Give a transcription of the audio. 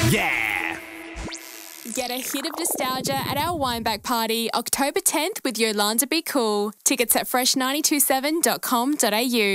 Yeah! Get a hit of nostalgia at our Wineback Party, October 10th with Yolanda Be Cool. Tickets at fresh927.com.au.